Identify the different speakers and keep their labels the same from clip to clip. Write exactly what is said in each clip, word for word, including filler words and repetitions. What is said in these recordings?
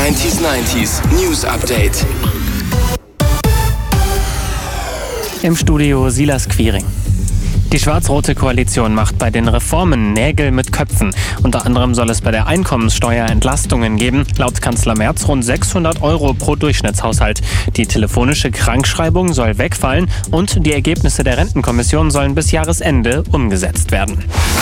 Speaker 1: neunzig neunzig News Update.
Speaker 2: Im Studio Silas Quiring. Die schwarz-rote Koalition macht bei den Reformen Nägel mit Köpfen. Unter anderem soll es bei der Einkommenssteuer Entlastungen geben. Laut Kanzler Merz rund sechshundert Euro pro Durchschnittshaushalt. Die telefonische Krankschreibung soll wegfallen und die Ergebnisse der Rentenkommission sollen bis Jahresende umgesetzt werden.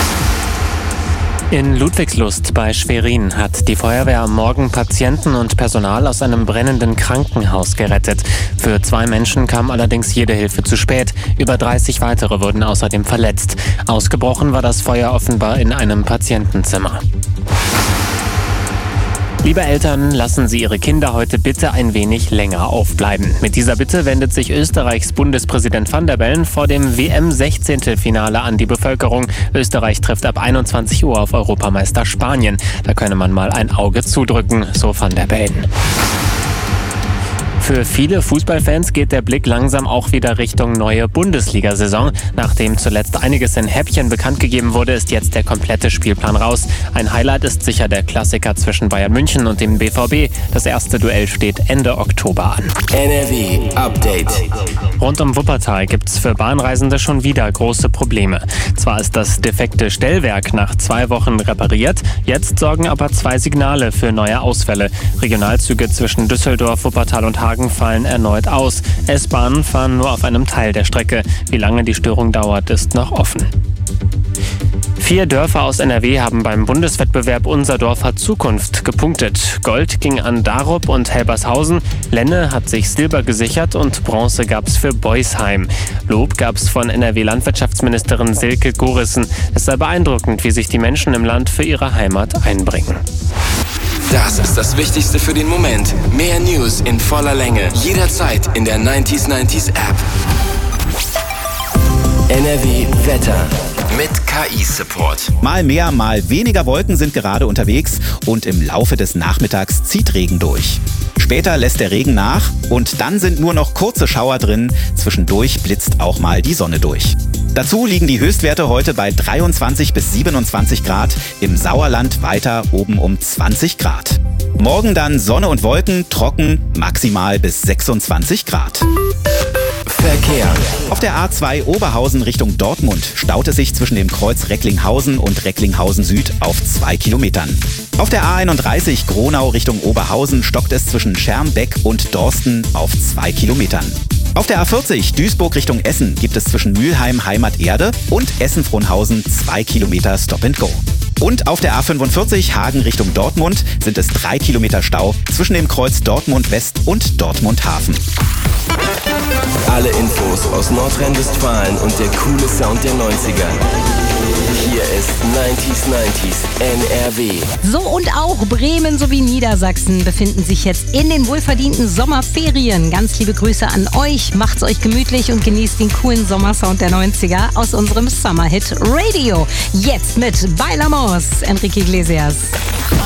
Speaker 2: In Ludwigslust bei Schwerin hat die Feuerwehr am Morgen Patienten und Personal aus einem brennenden Krankenhaus gerettet. Für zwei Menschen kam allerdings jede Hilfe zu spät. Über dreißig weitere wurden außerdem verletzt. Ausgebrochen war das Feuer offenbar in einem Patientenzimmer. Liebe Eltern, lassen Sie Ihre Kinder heute bitte ein wenig länger aufbleiben. Mit dieser Bitte wendet sich Österreichs Bundespräsident Van der Bellen vor dem W M-Sechzehntelfinale an die Bevölkerung. Österreich trifft ab einundzwanzig Uhr auf Europameister Spanien. Da könne man mal ein Auge zudrücken, so Van der Bellen. Für viele Fußballfans geht der Blick langsam auch wieder Richtung neue Bundesliga-Saison. Nachdem zuletzt einiges in Häppchen bekannt gegeben wurde, ist jetzt der komplette Spielplan raus. Ein Highlight ist sicher der Klassiker zwischen Bayern München und dem B V B. Das erste Duell steht Ende Oktober an.
Speaker 1: N R W Update.
Speaker 2: Rund um Wuppertal gibt es für Bahnreisende schon wieder große Probleme. Zwar ist das defekte Stellwerk nach zwei Wochen repariert, jetzt sorgen aber zwei Signale für neue Ausfälle. Regionalzüge zwischen Düsseldorf, Wuppertal und Hagen fallen erneut aus. S-Bahnen fahren nur auf einem Teil der Strecke. Wie lange die Störung dauert, ist noch offen. Vier Dörfer aus N R W haben beim Bundeswettbewerb Unser Dorf hat Zukunft gepunktet. Gold ging an Darup und Helbershausen, Lenne hat sich Silber gesichert und Bronze gab's für Beusheim. Lob gab's von N R W-Landwirtschaftsministerin Silke Gorissen. Es sei beeindruckend, wie sich die Menschen im Land für ihre Heimat einbringen.
Speaker 1: Das ist das Wichtigste für den Moment. Mehr News in voller Länge. Jederzeit in der neunzig neunzig App. N R W Wetter. Mit K I-Support.
Speaker 3: Mal mehr, mal weniger Wolken sind gerade unterwegs und im Laufe des Nachmittags zieht Regen durch. Später lässt der Regen nach und dann sind nur noch kurze Schauer drin. Zwischendurch blitzt auch mal die Sonne durch. Dazu liegen die Höchstwerte heute bei dreiundzwanzig bis siebenundzwanzig Grad, im Sauerland weiter oben um zwanzig Grad. Morgen dann Sonne und Wolken, trocken, maximal bis sechsundzwanzig Grad.
Speaker 1: Verkehr.
Speaker 3: Auf der A zwei Oberhausen Richtung Dortmund staut es sich zwischen dem Kreuz Recklinghausen und Recklinghausen Süd auf zwei Kilometern. Auf der A einunddreißig Gronau Richtung Oberhausen stockt es zwischen Schermbeck und Dorsten auf zwei Kilometern. Auf der A vierzig Duisburg Richtung Essen gibt es zwischen Mülheim Heimat-Erde und Essen-Frohnhausen zwei Kilometer Stop and Go. Und auf der A fünfundvierzig Hagen Richtung Dortmund sind es drei Kilometer Stau zwischen dem Kreuz Dortmund West und Dortmund Hafen.
Speaker 1: Alle Infos aus Nordrhein-Westfalen und der coole Sound der neunziger. Hier ist neunzig neunzig N R W.
Speaker 4: So, und auch Bremen sowie Niedersachsen befinden sich jetzt in den wohlverdienten Sommerferien. Ganz liebe Grüße an euch. Macht's euch gemütlich und genießt den coolen Sommersound der neunziger aus unserem Summerhit Radio. Jetzt mit Bailamos, Enrique Iglesias.